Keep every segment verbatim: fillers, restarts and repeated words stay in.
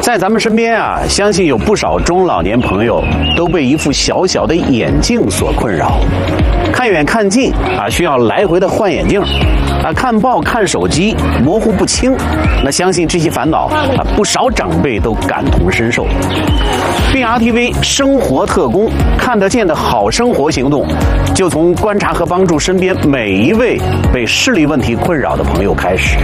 在咱们身边啊，相信有不少中老年朋友都被一副小小的眼镜所困扰，看远看近啊，需要来回的换眼镜啊，看报看手机模糊不清。那相信这些烦恼啊，不少长辈都感同身受。B R T V 生活特工看得见的好生活行动，就从观察和帮助身边每一位被视力问题困扰的朋友开始。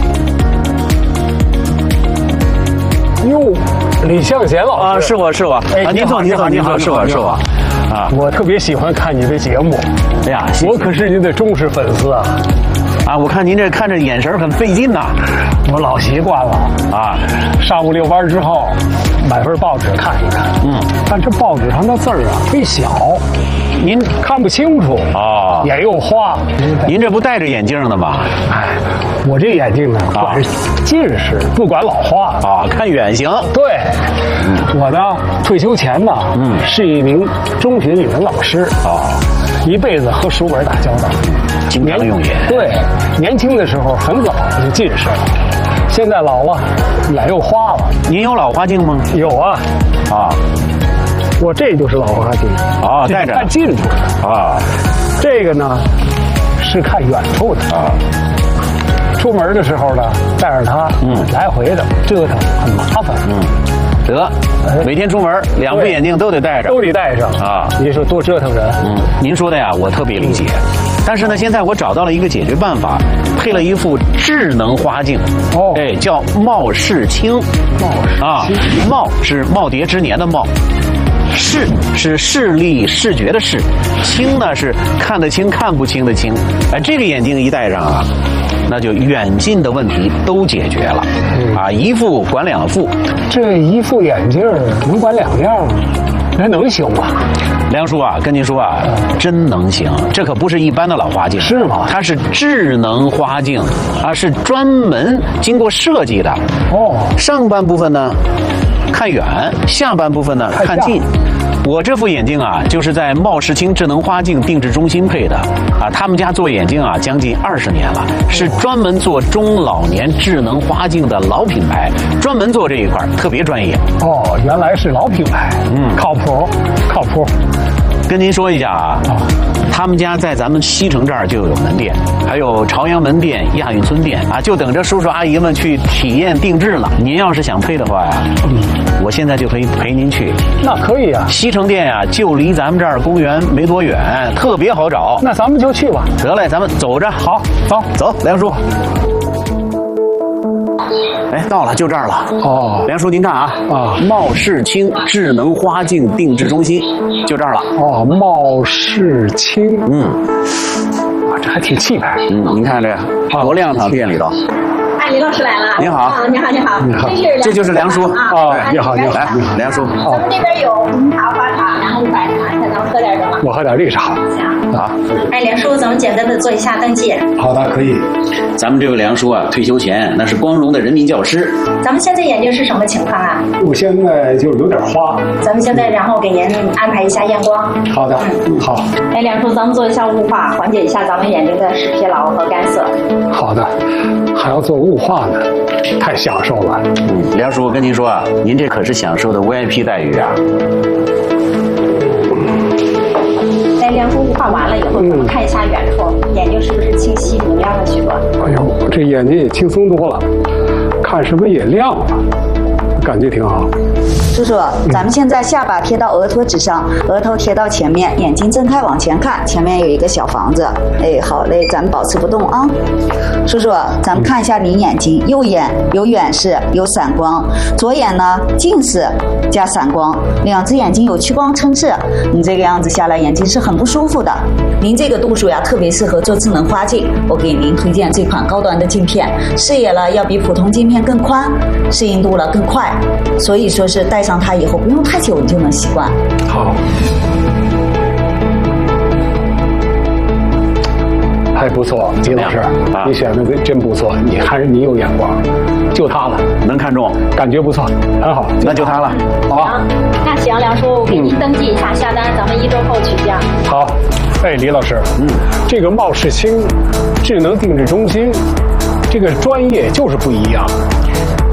哟，李向贤老师啊，是我是我， 哎， 啊，您坐您坐您坐，是我是我，啊， 我特别喜欢看你的节目， 哎呀， 我可是您的忠实粉丝啊。 啊，我看您这看着眼神很费劲呐。 我老习惯了啊， 上午遛弯之后买份报纸看一看，嗯，但这报纸上的字儿啊忒小，您看不清楚哦， 眼又花。 您这不戴着眼镜呢吗？ 哎，我这眼镜呢，管是近视，不管老花啊，看远行。 对，嗯、我呢退休前呢，嗯，是一名中学语文老师啊，一辈子和书本打交道， 经常用眼。 对，年轻的时候很早就近视了，现在老了，眼又花了。 您有老花镜吗？ 有啊， 啊， 我这就是老花镜啊，戴着看近处的啊，这个呢是看远处的啊。出门的时候呢，带着它，嗯，来回的折腾很麻烦， 嗯，得，每天出门两副眼镜都得戴着， 都得戴上啊。你说多折腾人， 嗯，您说的呀，我特别理解。但是呢，现在我找到了一个解决办法，配了一副智能花镜，哦，哎，叫貌视清， 貌视啊，貌是耄耋之年的貌。视是视力视觉的视，清呢是看得清看不清的清。哎，这个眼镜一戴上啊，那就远近的问题都解决了，嗯、啊，一副管两副。 这一副眼镜能管两样吗？那能行吗？ 梁叔啊，跟您说啊，真能行，这可不是一般的老花镜， 是吗？ 它是智能花镜啊，是专门经过设计的。哦，上半部分呢看远，下半部分呢看近。我这副眼镜啊，就是在貌视清智能花镜定制中心配的啊。他们家做眼镜啊，将近二十年了，是专门做中老年智能花镜的老品牌，专门做这一块，特别专业。 哦，原来是老品牌，嗯，靠谱，靠谱。 跟您说一下啊，他们家在咱们西城这儿就有门店，还有朝阳门店、亚运村店啊，就等着叔叔阿姨们去体验定制了。您要是想配的话呀，嗯，我现在就可以陪您去。 那可以啊， 西城店呀，就离咱们这儿公园没多远，特别好找。 那咱们就去吧。 得嘞，咱们走着。 好，走走，梁叔。哎，到了，就这儿了。哦，梁叔您看啊，啊，貌视清智能花镜定制中心，就这儿了。 哦，貌视清，嗯，啊，这还挺气派。 嗯，您看这个多亮堂，店里头。 哎，李老师来了。 您好。 啊，你好，你好。 你好。 这就是梁叔啊。 哦，你好，你好， 来， 你好， 梁叔。 咱们这边有红茶、花茶，然后白茶，看咱们喝点什么？ 我喝点绿茶。 好。哎，梁叔，咱们简单的做一下登记。 好的，可以。 咱们这位梁叔啊，退休前那是光荣的人民教师。 咱们现在眼睛是什么情况啊？ 我现在就是有点花。 咱们现在然后给您安排一下验光。 好的，嗯，好。 哎，梁叔，咱们做一下雾化，缓解一下咱们眼睛的视疲劳和干涩。 好的，还要做雾化呢，太享受了。 嗯，梁叔，我跟您说啊，您这可是享受的 V I P 待遇啊。 哎，梁叔，雾化完了以后，咱们看一下远处，嗯、眼睛是不是清晰明亮了许多？ 哎呦，这眼睛也轻松多了，看什么也亮了，感觉挺好。 叔叔，咱们现在下巴贴到额托纸上，额头贴到前面，眼睛睁开往前看，前面有一个小房子。哎，好嘞，咱们保持不动啊。叔叔，咱们看一下您眼睛，右眼有远视，有散光；左眼呢近视加散光，两只眼睛有屈光撑视。你这个样子下来，眼睛是很不舒服的。您这个度数呀，特别适合做智能花镜。我给您推荐这款高端的镜片，视野了要比普通镜片更宽，适应度了更快，所以说是戴上它以后不用太久你就能习惯。 好，还不错，金老师，啊、你选的真不错，你还是你有眼光，就它了， 能看中， 感觉不错，很好， 那就它了。 好啊，那行，梁叔，我给您登记一下，嗯、下单，咱们一周后取件。 好，哎，李老师，嗯，这个貌视清智能定制中心，这个专业就是不一样。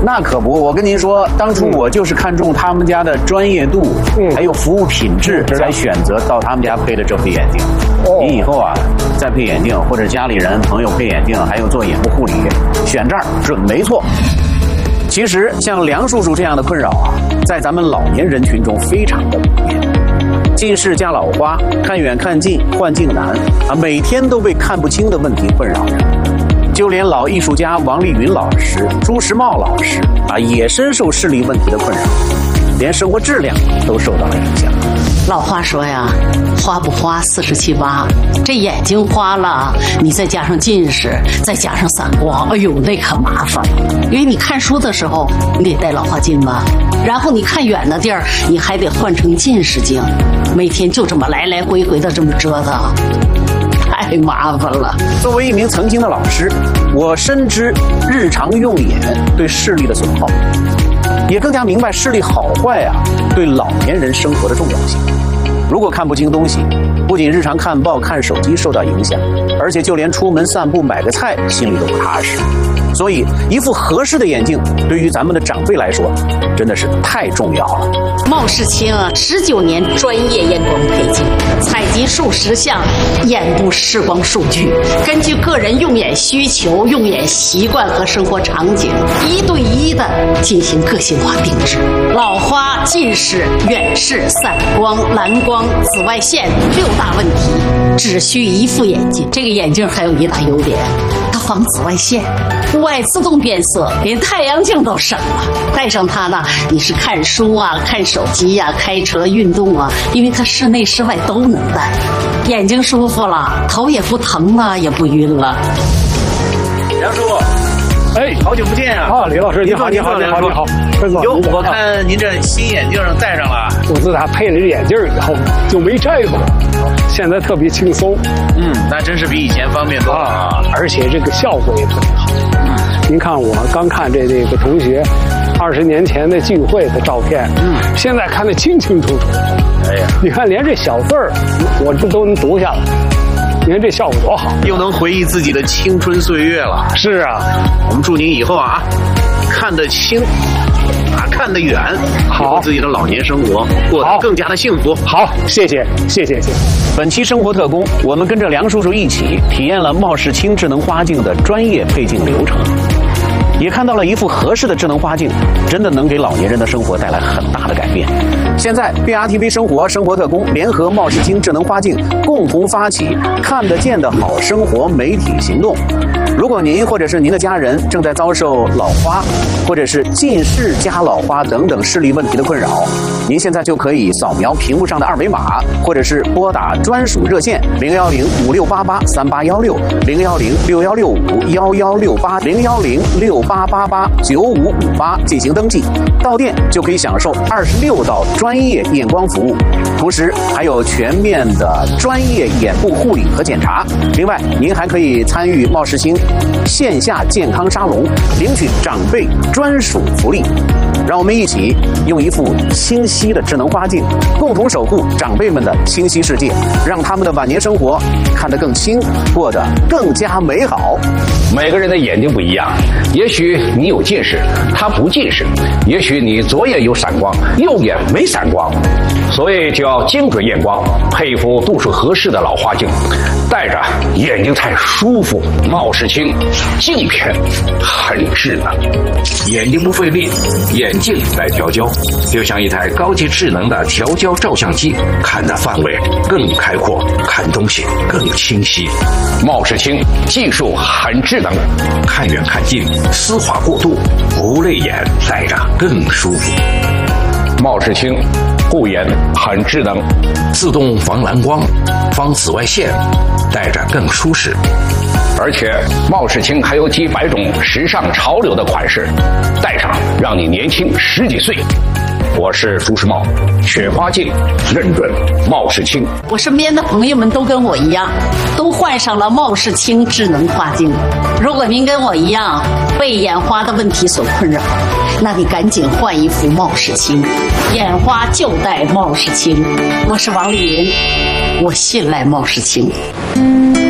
那可不，我跟您说，当初我就是看中他们家的专业度，嗯，还有服务品质，才选择到他们家配的这副眼镜。哦，你以后啊，再配眼镜，或者家里人朋友配眼镜，还有做眼部护理，选这儿准没错。其实像梁叔叔这样的困扰啊，在咱们老年人群中非常的普遍。近视加老花，看远看近，幻境难啊，每天都被看不清的问题困扰着。就连老艺术家王丽云老师、朱时茂老师啊，也深受视力问题的困扰，连生活质量都受到了影响。 老话说呀，花不花四十七八，这眼睛花了，你再加上近视，再加上散光，哎呦，那可麻烦。因为你看书的时候，你得戴老花镜吧，然后你看远的地儿，你还得换成近视镜，每天就这么来来回回的这么折腾。太麻烦了。 作为一名曾经的老师，我深知日常用眼对视力的损耗，也更加明白视力好坏啊对老年人生活的重要性。如果看不清东西，不仅日常看报看手机受到影响，而且就连出门散步买个菜心里都不踏实。所以一副合适的眼镜对于咱们的长辈来说真的是太重要了。 茂世清啊，十九年专业验光配镜，采集数十项眼部视光数据，根据个人用眼需求、用眼习惯和生活场景，一对一的进行个性化定制。老花、近视、远视、散光、蓝光、紫外线六大问题，只需一副眼镜。这个眼镜还有一大优点，它防紫外线，户外自动变色，连太阳镜都省了。戴上它呢，你是看书啊、看手机呀、啊、开车、运动啊，因为它室内室外都能戴，眼睛舒服了，头也不疼了，也不晕了。 梁叔， 哎， 好久不见啊！ 啊，李老师，你好，你好，你好，你好。 哟，我看您这新眼镜戴上了。 我自打配了这眼镜以后就没摘过，现在特别轻松。 嗯，那真是比以前方便多了啊！ 而且这个效果也特别好。嗯，您看我刚看这这个同学二十年前的聚会的照片，嗯，现在看得清清楚楚。哎呀，你看连这小字儿，我这都能读下来。你看这效果多好， 又能回忆自己的青春岁月了。 是啊， 我们祝您以后啊，看得清，啊看得远，好，自己的老年生活过得更加的幸福。 好，谢谢，谢谢，谢谢。 本期生活特工，我们跟着梁叔叔一起体验了茂世清智能花镜的专业配镜流程，也看到了一副合适的智能花镜真的能给老年人的生活带来很大的改变。现在 B R T V 生活生活特工联合茂世清智能花镜共同发起看得见的好生活媒体行动。如果您或者是您的家人正在遭受老花或者是近视加老花等等视力问题的困扰，您现在就可以扫描屏幕上的二维码，或者是拨打专属热线零幺零五六八八三八幺六零幺零六幺六五幺幺六八零幺零六八八八九五五八进行登记，到店就可以享受二十六道专业验光服务，同时还有全面的专业眼部护理和检查。另外，您还可以参与茂世清线下健康沙龙，领取长辈专属福利。让我们一起用一副清晰的智能花镜，共同守护长辈们的清晰世界，让他们的晚年生活看得更清，过得更加美好。 每个人的眼睛不一样，也许你有近视，他不近视；也许你左眼有散光，右眼没散光。所以就要精准验光，配一副度数合适的老花镜，戴着眼睛才舒服。茂世清镜片很智能，眼睛不费力，眼镜来调焦，就像一台高级智能的调焦照相机，看的范围更开阔，看东西更清晰。茂世清技术很智能，看远看近，丝滑过渡，不累眼，戴着更舒服。茂世清护眼很智能，自动防蓝光、防紫外线，戴着更舒适。而且茂世清还有几百种时尚潮流的款式，戴上让你年轻十几岁。我是朱时茂，雪花镜认准茂世清。 我身边的朋友们都跟我一样，都换上了茂世清智能花镜。如果您跟我一样被眼花的问题所困扰，那你赶紧换一副茂世清，眼花就戴茂世清。我是王丽云，我信赖茂世清。